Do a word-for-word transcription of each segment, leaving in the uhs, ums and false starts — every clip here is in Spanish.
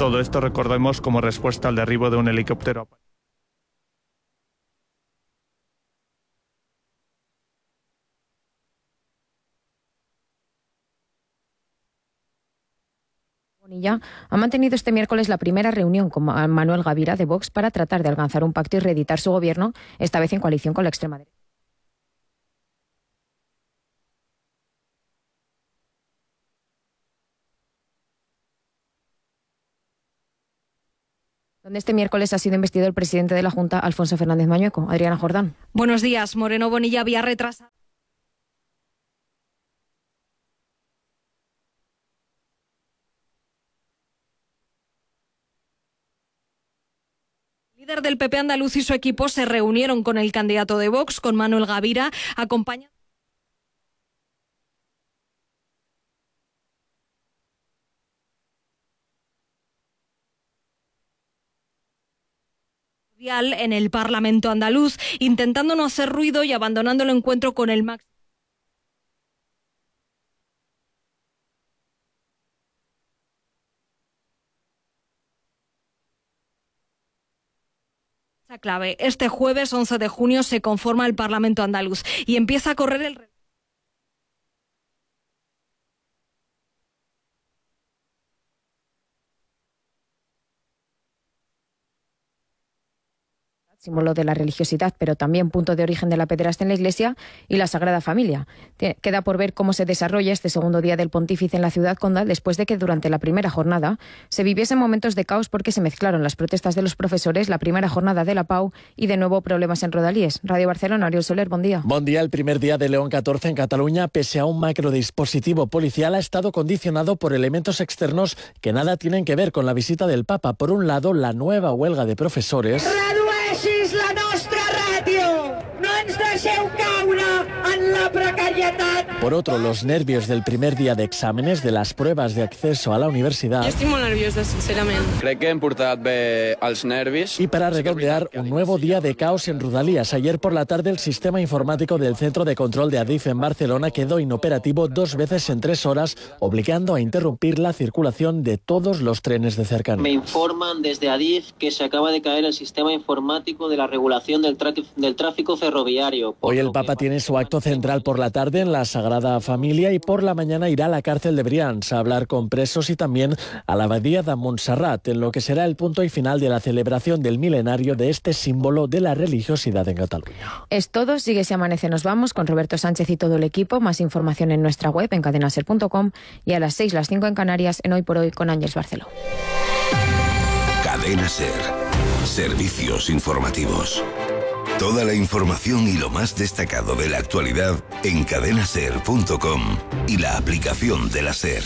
Todo esto, recordemos, como respuesta al derribo de un helicóptero. Bonilla ha mantenido este miércoles la primera reunión con Manuel Gavira de Vox para tratar de alcanzar un pacto y reeditar su gobierno, esta vez en coalición con la extrema derecha. Donde este miércoles ha sido investido el presidente de la Junta, Alfonso Fernández Mañueco. Adriana Jordán. Buenos días. Moreno Bonilla había retrasado. El líder del P P andaluz y su equipo se reunieron con el candidato de Vox, con Manuel Gavira, acompañado. En el Parlamento andaluz, intentando no hacer ruido y abandonando el encuentro con el máximo. Clave. Este jueves once de junio se conforma el Parlamento andaluz y empieza a correr el... símbolo de la religiosidad, pero también punto de origen de la pederastia en la Iglesia y la Sagrada Familia. Queda por ver cómo se desarrolla este segundo día del Pontífice en la ciudad condal, después de que durante la primera jornada se viviesen momentos de caos porque se mezclaron las protestas de los profesores, la primera jornada de la P A U y de nuevo problemas en Rodalíes. Radio Barcelona, Ariel Soler, buen día. Buen día. El primer día de León catorce en Cataluña, pese a un macrodispositivo policial, ha estado condicionado por elementos externos que nada tienen que ver con la visita del Papa. Por un lado, la nueva huelga de profesores. La nostra ràdio! No ens deixeu caure en la precarietat! Por otro, los nervios del primer día de exámenes de las pruebas de acceso a la universidad. Jo estic molt nerviosa, sincerament. Crec que hem portat bé els nervis. Y para redondear, un nuevo día de caos en Rodalías. Ayer por la tarde, el sistema informático del Centro de Control de Adif en Barcelona quedó inoperativo dos veces en tres horas, obligando a interrumpir la circulación de todos los trenes de cercanía. Me informan desde Adif que se acaba de caer el sistema informático de la regulación del, del tráfico ferroviario. Hoy el Papa tiene su acto central por la tarde en la Sagrada Familia y por la mañana irá a la cárcel de Brians a hablar con presos y también a la abadía de Montserrat, en lo que será el punto y final de la celebración del milenario de este símbolo de la religiosidad en Cataluña. Es todo, sigue Si Amanece Nos Vamos con Roberto Sánchez y todo el equipo. Más información en nuestra web en cadenaser punto com y a las seis, las cinco en Canarias en Hoy por Hoy con Ángeles Barceló. Cadena Ser. Servicios informativos. Toda la información y lo más destacado de la actualidad en cadenaser punto com y la aplicación de la Ser.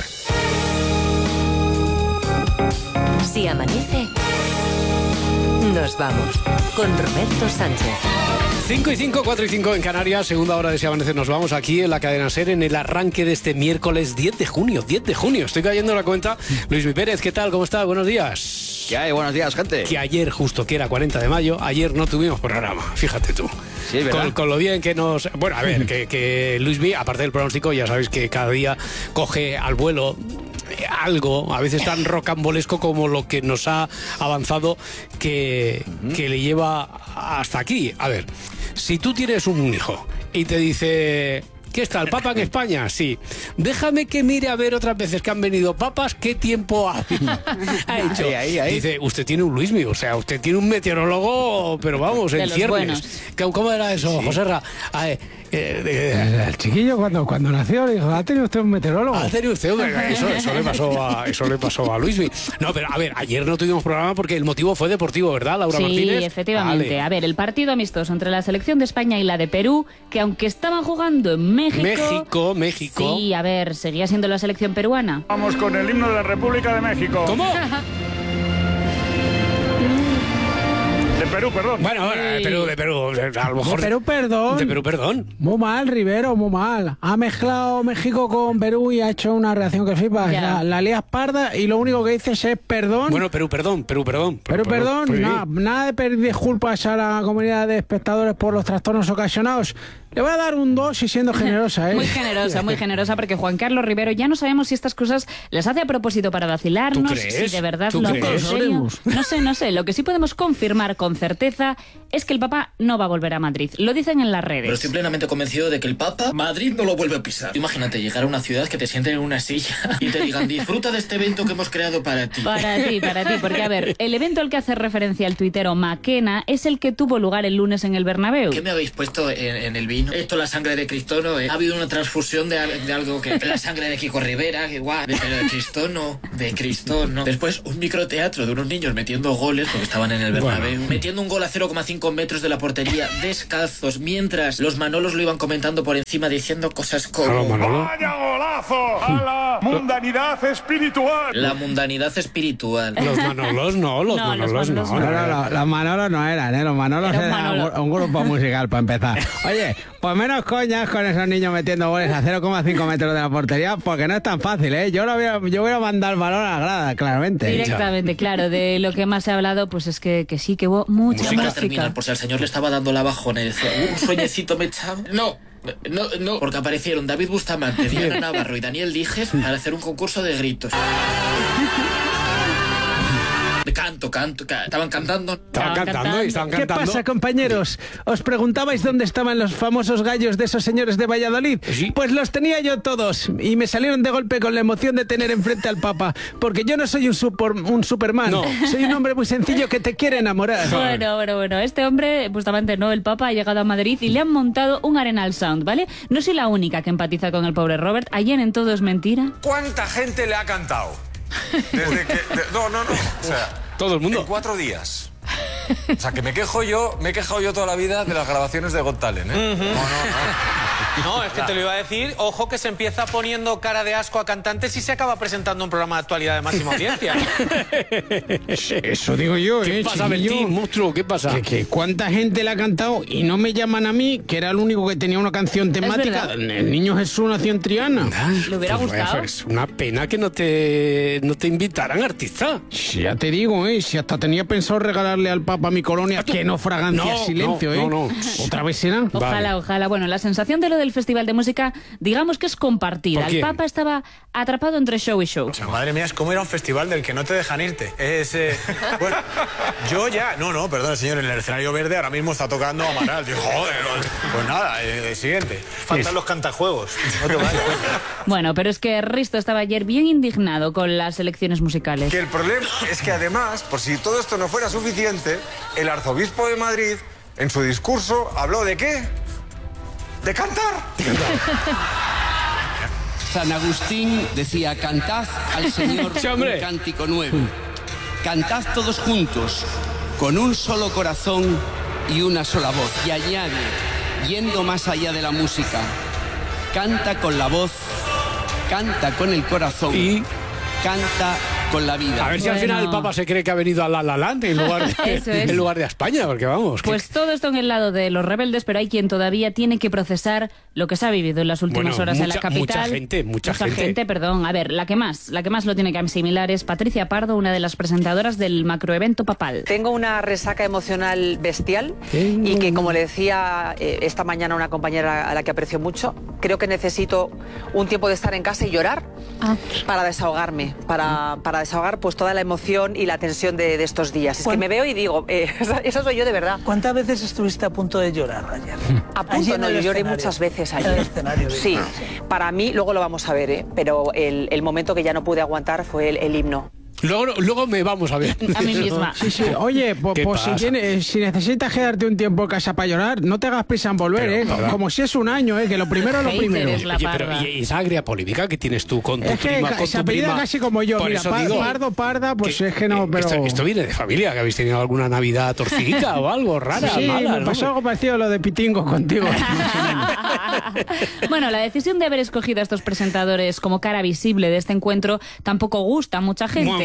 Si amanece, nos vamos con Roberto Sánchez. cinco y cinco, cuatro y cinco en Canarias, segunda hora de Si Amanece. Nos vamos aquí en la cadena SER en el arranque de este miércoles diez de junio. diez de junio, estoy cayendo en la cuenta. Luis Mi Pérez, ¿qué tal? ¿Cómo está? Buenos días. ¿Qué hay? Buenos días, gente. Que ayer, justo que era cuarenta de mayo, ayer no tuvimos programa, fíjate tú. Sí, ¿verdad? Con, con lo bien que nos... Bueno, a ver, que, que Luis Mi, aparte del pronóstico, ya sabéis que cada día coge al vuelo algo, a veces tan rocambolesco como lo que nos ha avanzado, que, uh-huh. que le lleva hasta aquí. A ver, si tú tienes un hijo y te dice... ¿Qué está el Papa en España? Sí. Déjame que mire a ver otras veces que han venido papas, ¿qué tiempo ha, ha hecho? Ahí, ahí, ahí. Dice, usted tiene un Luismi, o sea, usted tiene un meteorólogo, pero vamos, en ciernes. ¿Cómo era eso, sí. Joserra? Eh, eh, eh, el chiquillo cuando, cuando nació dijo, ¿ha tenido usted un meteorólogo? ¿Ha tenido usted un eso, eso le pasó a, eso le pasó a Luismi. No, pero a ver, ayer no tuvimos programa porque el motivo fue deportivo, ¿verdad, Laura sí, Martínez? Sí, efectivamente. Vale. A ver, el partido amistoso entre la selección de España y la de Perú, que aunque estaban jugando en México... México, México. Sí, a ver, ¿seguía siendo la selección peruana? Vamos con el himno de la República de México. ¿Cómo? De Perú, perdón. Bueno, bueno, de Perú, de Perú. A lo mejor De Perú, perdón. De Perú, perdón. Muy mal, Rivero, muy mal. Ha mezclado México con Perú y ha hecho una reacción que flipas. Ya. La, la lías parda y lo único que dices es perdón. Bueno, Perú, perdón, Perú, perdón. Pero perdón, sí. nada, nada de pedir disculpas a la comunidad de espectadores por los trastornos ocasionados. Le voy a dar un dos y siendo generosa, ¿eh? Muy generosa, muy generosa, porque Juan Carlos Rivero ya no sabemos si estas cosas las hace a propósito para vacilarnos, ¿Tú crees? si de verdad ¿Tú lo hace en crees? serio. No sé, no sé. Lo que sí podemos confirmar con certeza es que el Papa no va a volver a Madrid. Lo dicen en las redes. Pero estoy plenamente convencido de que el Papa Madrid no lo vuelve a pisar. Imagínate llegar a una ciudad que te sienten en una silla y te digan, disfruta de este evento que hemos creado para ti. Para ti, para ti, porque a ver, el evento al que hace referencia el tuitero Maquena es el que tuvo lugar el lunes en el Bernabéu. ¿Qué me habéis puesto en, en el vino? Esto la sangre de Cristono, ¿eh? Ha habido una transfusión de, al- de algo que... La sangre de Kiko Rivera, que guay. Pero de Cristono, de Cristono. Después, un microteatro de unos niños metiendo goles, porque estaban en el Bernabéu. Bueno. Metiendo un gol a cero coma cinco metros de la portería, descalzos, mientras los Manolos lo iban comentando por encima, diciendo cosas como... Hola, Manolo. ¡Vaya golazo! ¡A la mundanidad espiritual! La mundanidad espiritual. Los Manolos no, los No, Manolos los no. Manolos No, no, no, los Manolos no eran, ¿eh? Los Manolos Era un eran Manolo. un, un grupo musical para empezar. Oye, pues menos coñas con esos niños metiendo goles a cero coma cinco metros de la portería, porque no es tan fácil, ¿eh? Yo, lo hubiera, yo hubiera mandado el balón a la grada, claramente. Directamente, claro. De lo que más se ha hablado, pues es que, que sí, que hubo mucha Ya para música. terminar, por si al señor le estaba dando la bajona y decía, "Uh, un sueñecito me echaba". No, no, no, porque aparecieron David Bustamante, Diana Navarro y Daniel Dijes para hacer un concurso de gritos. De canto, canto, ca- estaban cantando. Estaban cantando y estaban ¿Qué cantando. pasa, compañeros? ¿Os preguntabais dónde estaban los famosos gallos de esos señores de Valladolid? Sí. Pues los tenía yo todos y me salieron de golpe con la emoción de tener enfrente al Papa, porque yo no soy un, super, un Superman, No. soy un hombre muy sencillo que te quiere enamorar. Bueno, bueno, bueno. Este hombre, justamente no, el Papa ha llegado a Madrid y le han montado un Arenal Sound, ¿vale? No soy la única que empatiza con el pobre Robert. Ayer en Todo es Mentira. ¿Cuánta gente le ha cantado? Desde que... de- no, no, no. O sea, Todo el mundo. en cuatro días. O sea, que me quejo yo, me he quejado yo toda la vida de las grabaciones de Got Talent, ¿eh? No, no, no. No, es que te lo iba a decir. Ojo que se empieza poniendo cara de asco a cantantes y se acaba presentando un programa de actualidad de máxima audiencia. Eso digo yo, ¿Qué ¿eh? pasa, chiquillo? Bertín, monstruo? ¿Qué pasa? Que, que cuánta gente le ha cantado y no me llaman a mí, que era el único que tenía una canción temática. verdad. El niño Jesús nació en Triana. Le hubiera Pues, gustado. Es una pena que no te, no te invitaran, artista. Sí, ya te digo, ¿eh? Si hasta tenía pensado regalarle al Papa mi colonia, que no fragancia, No, silencio, no, ¿eh? no, no. ¿Otra vez será? Ojalá, Vale. ojalá. Bueno, la sensación de lo del Festival de Música, digamos que es compartida. ¿Por El quién? Papa estaba atrapado entre show y show. O sea, madre mía, es como ir a un festival del que no te dejan irte. Es, eh, bueno, yo ya... No, no, perdón, señor, en el escenario verde ahora mismo está tocando Amaral. Tío, joder, pues nada, eh, siguiente. Faltan los cantajuegos. No te vayas. Bueno, pero es que Risto estaba ayer bien indignado con las elecciones musicales. Que el problema es que además, por si todo esto no fuera suficiente, el arzobispo de Madrid, en su discurso, habló de ¿qué? De cantar. San Agustín decía, cantad al Señor Sí, hombre. un cántico nuevo. Cantad todos juntos, con un solo corazón y una sola voz. Y añade, yendo más allá de la música, canta con la voz, canta con el corazón, Y canta con la vida. a ver si al Bueno. final el Papa se cree que ha venido a La La Land en lugar de, Eso es. en lugar de a España, porque vamos. que- Pues todo esto en el lado de los rebeldes, pero hay quien todavía tiene que procesar lo que se ha vivido en las últimas Bueno, horas en la mucha- capital. mucha gente, mucha gente. perdón. A ver, la que más, la que más lo tiene que asimilar es Patricia Pardo, una de las presentadoras del macroevento papal. Tengo una resaca emocional bestial y que, como le decía eh, esta mañana a una compañera a la que aprecio mucho, creo que necesito un tiempo de estar en casa y llorar para desahogarme, para, para desahogar pues toda la emoción y la tensión de, de estos días. Es que me veo y digo, eh, esa, esa soy yo de verdad. ¿Cuántas veces estuviste a punto de llorar ayer? A Allí punto, en no, el yo lloré escenario. muchas veces En el ayer. escenario, Sí, digo. para mí, luego lo vamos a ver, ¿eh? Pero el, el momento que ya no pude aguantar fue el, el himno. Luego, luego me vamos a ver. A mí misma. Sí, sí. Oye, pues, ¿Qué pues si, pasa? tienes, si necesitas quedarte un tiempo en casa para llorar, no te hagas prisa en volver, Pero, ¿eh? ¿verdad? Como si es un año, ¿eh? Que lo primero es lo Hater primero. es la Oye, pero parda. ¿y y esa agria polémica que tienes tú con tu Es que prima, ca- con se tu apellida prima? casi como yo. Por Mira, eso pa- digo pardo, parda, pues que- es que no, eh, pero... Esto, esto viene de familia, que habéis tenido alguna Navidad torcidita o algo rara, Sí, mala, me ¿no? pasó algo parecido a lo de Pitingo contigo. Bueno, la decisión de haber escogido a estos presentadores como cara visible de este encuentro tampoco gusta a mucha gente. Bueno,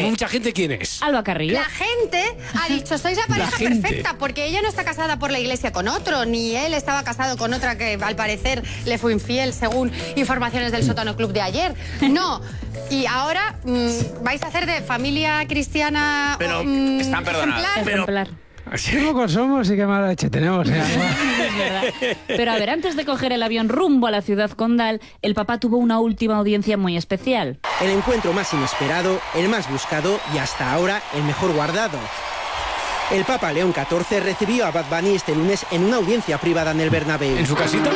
mucha gente, ¿quién es? Alba Carrillo. La gente ha dicho, sois la pareja gente. perfecta, porque ella no está casada por la iglesia con otro, ni él estaba casado con otra que al parecer le fue infiel, según informaciones del Sótano Club de ayer. No. Y ahora mmm, vais a hacer de familia cristiana. Pero mmm, están perdonados. Ejemplar. Qué pocos somos y qué mala leche tenemos. ¿eh? Es verdad. Pero a ver, antes de coger el avión rumbo a la ciudad condal, el Papa tuvo una última audiencia muy especial. El encuentro más inesperado, el más buscado y hasta ahora el mejor guardado. El Papa León catorce recibió a Bad Bunny este lunes en una audiencia privada en el Bernabéu. ¿En su casita?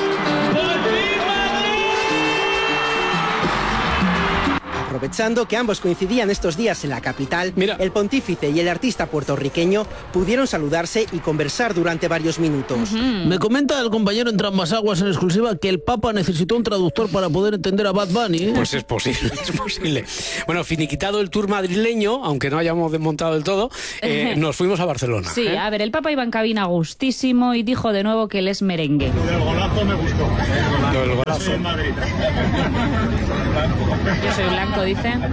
Aprovechando que ambos coincidían estos días en la capital, Mira. el pontífice y el artista puertorriqueño pudieron saludarse y conversar durante varios minutos. Uh-huh. Me comenta el compañero Entre Ambas Aguas en exclusiva que el Papa necesitó un traductor para poder entender a Bad Bunny. ¿eh? Pues es posible, es posible. Bueno, finiquitado el tour madrileño, aunque no hayamos desmontado del todo, eh, nos fuimos a Barcelona. Sí, ¿eh? a ver, el Papa iba en cabina gustísimo y dijo de nuevo que él es merengue. Lo del golazo me gustó. Lo del golazo. En Madrid. Yo soy blanco, dice. En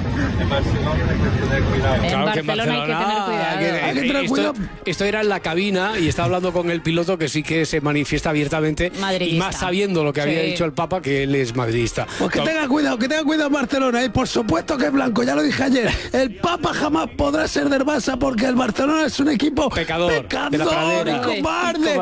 Claro, Barcelona, que en Barcelona hay que tener cuidado. que- Hay que tener esto, cuidado. esto era en la cabina y estaba hablando con el piloto que sí que se manifiesta abiertamente Madridista. y más sabiendo lo que había Sí. dicho el Papa, que él es madridista. Pues que tenga cuidado, que tenga cuidado Barcelona. Y por supuesto que es blanco, ya lo dije ayer. El Papa jamás podrá ser del Barça porque el Barcelona es un equipo Pecador, pecador de la pradera. y cobarde.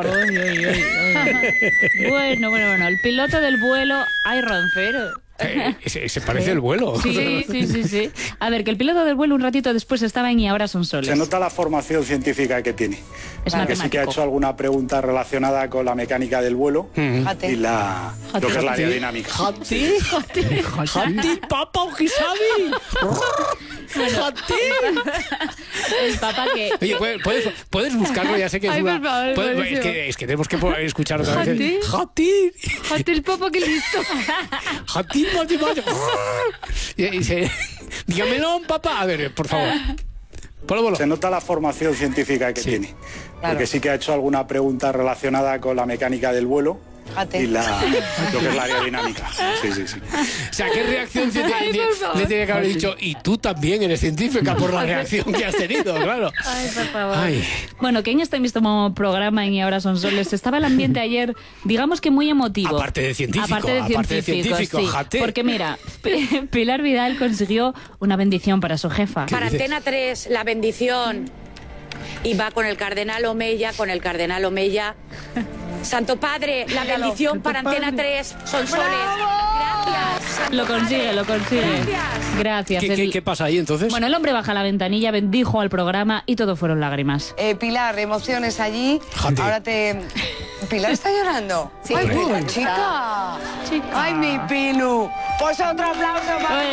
Bueno, bueno, bueno, el piloto del vuelo, ay, Roncero. Eh, se, se parece el vuelo. Sí, sí, sí, sí. A ver, que el piloto del vuelo un ratito después estaba en Y ahora son soles. Se nota la formación científica que tiene. Es que sí que ha matemático. hecho alguna pregunta relacionada con la mecánica del vuelo Fíjate. y la, lo que es la aerodinámica. Jati, Jati, Papa, ¿qué sabe? Jati. El Papa que... Oye, ¿puedes, puedes, puedes buscarlo? Ya sé que es Ay, una... por favor, puedes- buenísimo. es, que, es que tenemos que po- escuchar otra vez. Jati. Jati. Jati, el Papa, qué listo. Jati, Mati, Mati. Y, y se... Dígamelo, papá. A ver, por favor. Ponlo, ponlo. Se nota la formación científica que tiene. Claro. Porque sí que ha hecho alguna pregunta relacionada con la mecánica del vuelo Fíjate. y la, lo que es la aerodinámica. Sí, sí, sí. O sea, ¿qué reacción se te- Ay, por favor. le tiene que haber dicho? Y tú también eres científica por la reacción que has tenido, claro. Ay, por favor. Ay. Bueno, que en este mismo programa en Y ahora son soles estaba el ambiente ayer, digamos que muy emotivo. Aparte de científico, Aparte de aparte de científico, científico, sí. jate. Porque mira, P- Pilar Vidal consiguió una bendición para su jefa. Para Antena tres, la bendición. Y va con el cardenal Omeya, con el cardenal Omeya. Santo Padre, la Míralo, bendición Santo para Antena Padre. tres, son soles. Gracias. Santo Lo consigue, Padre. lo consigue. Gracias. Gracias. ¿Qué, qué, El- qué pasa ahí entonces? Bueno, el hombre baja la ventanilla, bendijo al programa y todo fueron lágrimas. Eh, Pilar, emociones allí. Jate. Ahora te... ¿Pilar está llorando? Sí. Ay, Hombre. Pilar, chica. Ay, mi Pilu. Pues otro aplauso para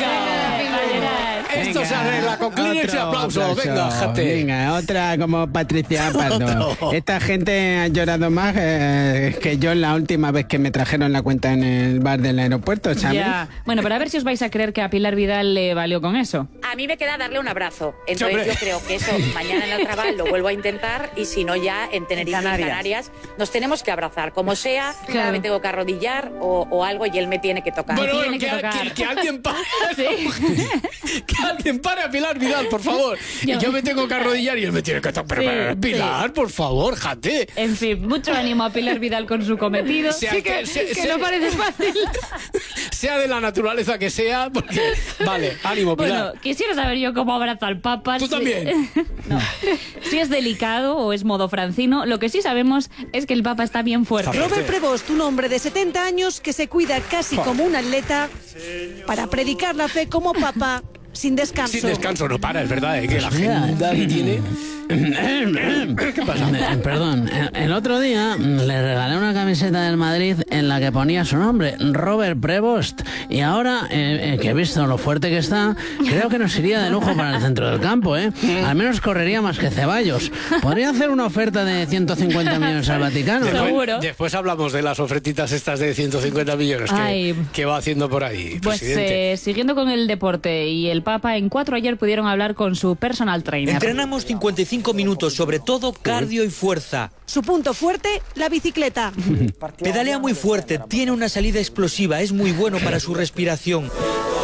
Esto se arregla con Kleenex y otro aplauso. Venga, jate. Venga, otra como Patricia Pardo. Otro. Esta gente ha llorado más eh, que yo la última vez que me trajeron la cuenta en el bar del aeropuerto, ¿sabes? Ya. Bueno, pero a ver si os vais a creer que a Pilar Vidal le valió con eso. A mí me queda darle un abrazo. Entonces Hombre. yo creo que eso mañana en el trabajo lo vuelvo a intentar y si no ya en Tenerife, en Canarias. Canarias, nos tenemos que abrazar. Como sea, Claro. me tengo que arrodillar o, o algo y él me tiene que tocar. Bueno, tiene que, que tocar. que- que alguien pare. Sí. Que alguien pare a Pilar Vidal, por favor. Yo- Y yo me tengo que arrodillar y él me tiene que tocar. Pero, Sí, pero, Pilar, por favor, jate. En fin, mucho ánimo a Pilar Vidal con su cometido. Sea Sí, que- que, se- que se- no parece fácil. Sea de la naturaleza que sea, porque... Vale, ánimo, Pilar. Bueno, quisiera saber yo cómo abraza al Papa. Tú si- también. No. Si es delicado o es modo francino, lo que sí sabemos es que el Papa está bien fuerte. Robert Prevost, un hombre de setenta años que se cuida casi como un atleta para predicar la fe como papa sin descanso. Sin descanso no para, es verdad, ¿eh? Que la agenda que tiene... ¿Qué pasa? Eh, Perdón, el el otro día mm, le regalé una camiseta del Madrid en la que ponía su nombre, Robert Prevost. Y ahora, eh, eh, que he visto lo fuerte que está, creo que nos iría de lujo para el centro del campo, ¿eh? Al menos correría más que Ceballos. Podría hacer una oferta de ciento cincuenta millones al Vaticano. Después, Seguro. después hablamos de las ofertitas estas de ciento cincuenta millones que, Ay. que va haciendo por ahí, Pues presidente. eh, siguiendo con el deporte y el Papa, en cuatro ayer pudieron hablar con su personal trainer. Entrenamos cincuenta y cinco minutos, sobre todo cardio y fuerza. Su punto fuerte, la bicicleta. Pedalea muy fuerte, tiene una salida explosiva, es muy bueno para su respiración.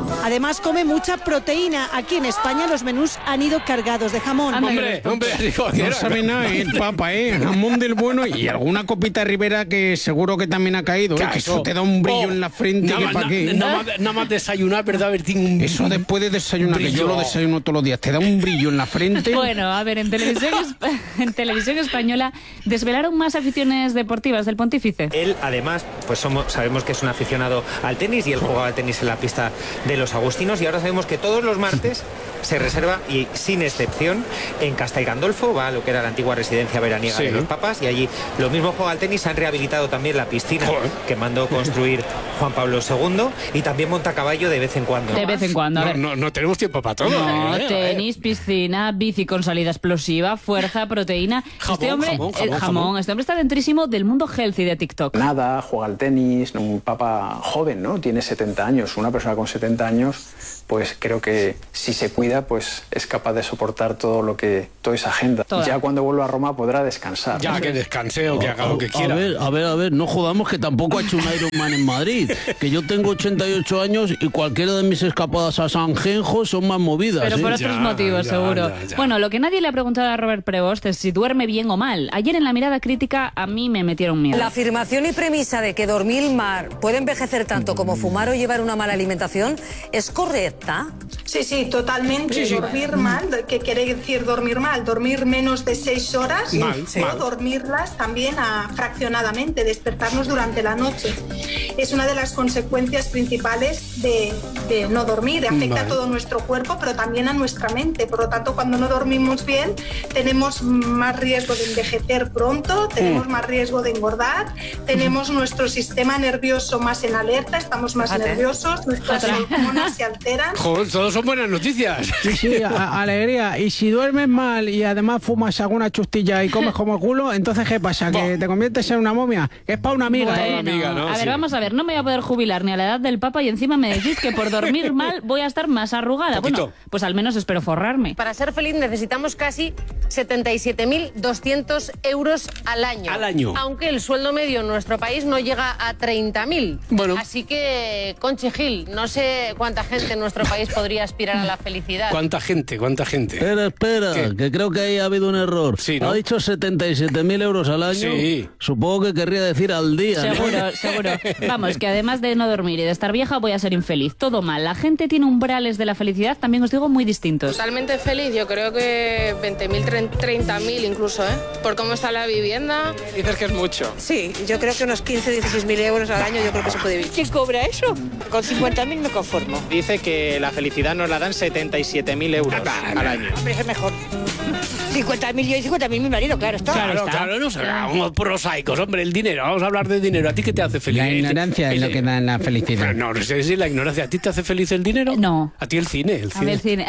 Además come mucha proteína. Aquí en España los menús han ido cargados de jamón. Hombre, hombre, digo, No sabe nada, ¿eh? El papa, ¿eh? Jamón del bueno y alguna copita de Ribera que seguro que también ha caído, ¿eh? Que eso te da un brillo Oh, en la frente nada que más- pa' qué. Nada más, nada más desayunar, ¿verdad, Bertín? Eso después de desayunar, que yo Brillo. lo desayuno todos los días, te da un brillo en la frente. Bueno, a ver, en televisión, esp- en televisión española desvelaron más aficiones deportivas del pontífice. Él, además, pues somos, sabemos que es un aficionado al tenis y él jugaba al tenis en la pista de los Agustinos y ahora sabemos que todos los martes se reserva, y sin excepción, en Castel Gandolfo, va a lo que era la antigua residencia veraniega Sí. de los papas, y allí lo mismo juega al tenis, han rehabilitado también la piscina Joder. que mandó construir Juan Pablo segundo y también monta a caballo de vez en cuando. De vez en cuando, a No, ver. no, no tenemos tiempo para todo. No, ¿eh? tenis, piscina, bici con salida explosiva, fuerza, proteína. Jamón, este hombre, jamón, eh, jamón, jamón. Este hombre está dentrísimo del mundo healthy de TikTok. Nada, juega al tenis, un papa joven, ¿no? Tiene setenta años. Una persona con setenta años, pues creo que si se cuida, pues es capaz de soportar todo lo que, toda esa agenda. Toda. Ya cuando vuelva a Roma podrá descansar. Ya, ¿no? que descanse o que haga lo que A quiera. ver, a ver, a ver, no jodamos que tampoco ha hecho un Ironman en Madrid. Que yo tengo ochenta y ocho años y cualquiera de mis escapadas a Sanjenjo son más movidas. Pero por ¿eh? otros motivos, seguro. Bueno, lo que nadie le ha preguntado a Robert Prevost es si duerme bien o mal. Ayer en la mirada crítica a mí me metieron miedo. La afirmación y premisa de que dormir mal puede envejecer tanto como fumar o llevar una mala alimentación es correcta. Sí, sí, totalmente. Sí, sí. Dormir mal, ¿qué quiere decir dormir mal? Dormir menos de seis horas Mal, o mal. dormirlas también a, fraccionadamente, despertarnos durante la noche. Es una de las consecuencias principales de, de no dormir. Afecta Vale. a todo nuestro cuerpo, pero también a nuestra mente. Por lo tanto, cuando no dormimos bien, tenemos más riesgo de envejecer pronto, tenemos Mm. más riesgo de engordar, tenemos nuestro sistema nervioso más en alerta, estamos más Fíjate. nerviosos, nuestras hormonas se alteran. Joder, todos son buenas noticias. Sí, sí, a- alegría. Y si duermes mal y además fumas alguna chustilla y comes como culo, entonces ¿qué pasa? ¿Que te conviertes en una momia? Es para una amiga. Bueno, a ver, vamos a ver, no me voy a poder jubilar ni a la edad del Papa y encima me decís que por dormir mal voy a estar más arrugada. Bueno, pues al menos espero forrarme. Para ser feliz necesitamos casi setenta y siete mil doscientos euros al año. Al año. Aunque el sueldo medio en nuestro país no llega a treinta mil. Bueno. Así que, Conchi Gil, no sé cuánta gente en nuestro país podría aspirar a la felicidad. ¿Cuánta gente? ¿Cuánta gente? Espera, espera, ¿Qué? que creo que ahí ha habido un error. ¿no? Ha dicho setenta y siete mil euros al año. Sí. Supongo que querría decir al día. ¿no? Seguro, seguro. Vamos, que además de no dormir y de estar vieja voy a ser infeliz. Todo mal. La gente tiene umbrales de la felicidad, también os digo, muy distintos. Totalmente feliz, yo creo que veinte mil, treinta mil incluso, ¿eh? Por cómo está la vivienda. Dices que es mucho. Sí, yo creo que unos quince, dieciséis mil euros al año yo creo que se puede vivir. ¿Quién cobra eso? Con cincuenta mil me conformo. Dice que la felicidad nos la dan setenta y siete mil euros al año. Hombre, es mejor. cincuenta mil yo y cincuenta mil mi marido, claro está. Claro, claro, no seamos prosaicos, hombre, el dinero, vamos a hablar de dinero. ¿A ti qué te hace feliz? La ignorancia es lo que da la felicidad. No, no sé si la ignorancia. ¿A ti te hace feliz el dinero? No. ¿A ti el cine? El A ver, cine.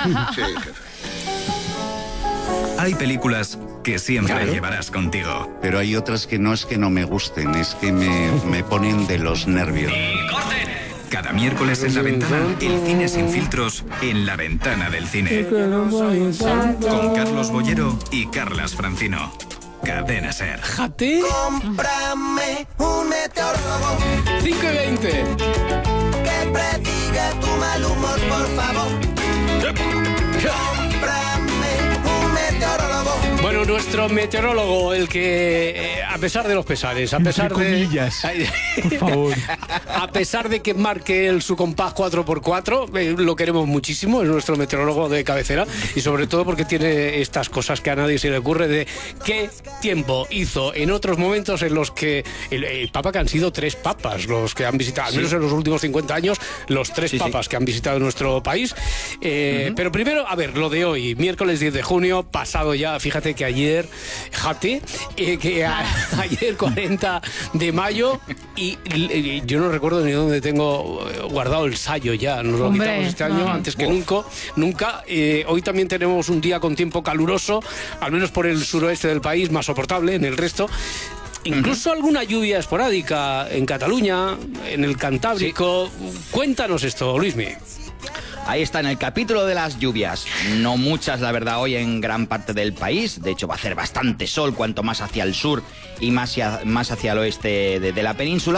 Hay películas que siempre Claro. llevarás contigo. Pero hay otras que no es que no me gusten, es que me, me ponen de los nervios. Cada miércoles en La Ventana, el cine sin filtros en La Ventana del Cine. Con Carlos Bollero y Carlas Francino. Cadena Ser. Jate. Cómprame un meteorólogo cinco y veinte. que prediga tu mal humor, por favor. Cómprame un meteorólogo. Bueno, nuestro meteorólogo, el que, eh, a pesar de los pesares, a pesar Entre de... comillas, por favor. A pesar de que marque él su compás cuatro por cuatro, eh, lo queremos muchísimo, es nuestro meteorólogo de cabecera, y sobre todo porque tiene estas cosas que a nadie se le ocurre de qué tiempo hizo en otros momentos en los que el, el Papa, que han sido tres papas los que han visitado, al Sí. menos en los últimos cincuenta años, los tres Sí, sí. papas que han visitado nuestro país. Eh, Pero primero, a ver, lo de hoy, miércoles diez de junio, pasado ya, fíjate que ayer, jate, eh, que a- ayer cuarenta de mayo, y eh, yo no recuerdo ni dónde tengo eh, guardado el sayo ya, nos lo Hombre, quitamos este año, no. antes que nunca, nunca. Eh, hoy también tenemos un día con tiempo caluroso, al menos por el suroeste del país, más soportable, en el resto. Incluso alguna lluvia esporádica en Cataluña, en el Cantábrico. Cuéntanos esto, Luismi. Ahí está, en el capítulo de las lluvias. No muchas, la verdad, hoy en gran parte del país. De hecho, va a hacer bastante sol cuanto más hacia el sur y más hacia, más hacia el oeste de, de la península.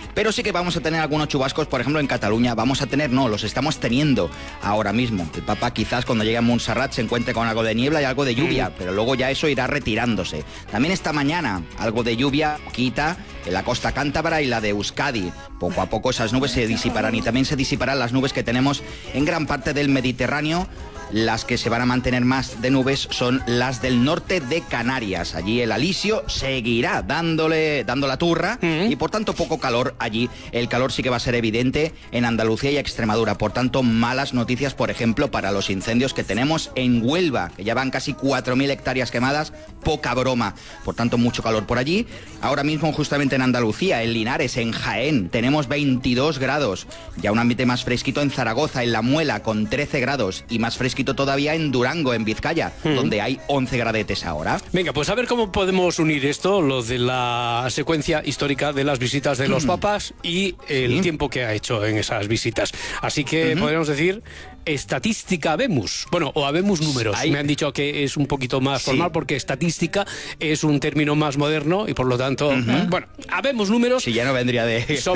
Pero sí que vamos a tener algunos chubascos, por ejemplo, en Cataluña. Vamos a tener, no, los estamos teniendo ahora mismo. El Papa quizás cuando llegue a Montserrat se encuentre con algo de niebla y algo de lluvia, mm. pero luego ya eso irá retirándose. También esta mañana, algo de lluvia quita en la costa cántabra y la de Euskadi. Poco a poco esas nubes se disiparán y también se disiparán las nubes que tenemos en gran parte del Mediterráneo. Las que se van a mantener más de nubes son las del norte de Canarias. Allí el alisio seguirá dándole, dando la turra y por tanto poco calor allí. El calor sí que va a ser evidente en Andalucía y Extremadura. Por tanto, malas noticias, por ejemplo, para los incendios que tenemos en Huelva, que ya van casi cuatro mil hectáreas quemadas. Poca broma. Por tanto, mucho calor por allí. Ahora mismo, justamente en Andalucía, en Linares, en Jaén, tenemos veintidós grados. Ya un ambiente más fresquito en Zaragoza, en La Muela, con trece grados. Y más fresquito todavía en Durango, en Vizcaya, mm. donde hay once gradetes ahora. Venga, pues a ver cómo podemos unir esto, lo de la secuencia histórica de las visitas de los mm. papas y el sí. tiempo que ha hecho en esas visitas. Así que uh-huh. podríamos decir estadística habemus. Bueno, o habemus números. Ahí. Me han dicho que es un poquito más formal sí. porque estadística es un término más moderno y por lo tanto, uh-huh. bueno, habemus números. Si ya no vendría de